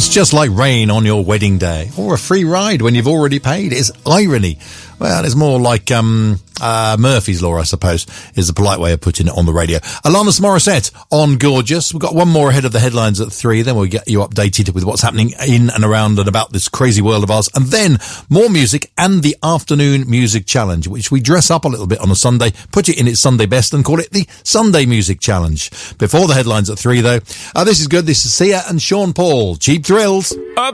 It's just like rain on your wedding day, or a free ride when you've already paid. It's irony. Well, it's more like Murphy's Law, I suppose, is the polite way of putting it on the radio. Alanis Morissette on Gorgeous. We've got one more ahead of the headlines at 3, then we'll get you updated with what's happening in and around and about this crazy world of ours. And then more music and the Afternoon Music Challenge, which we dress up a little bit on a Sunday, put it in its Sunday best and call it the Sunday Music Challenge. Before the headlines at 3, though, this is good. This is Sia and Sean Paul. Cheap Thrills.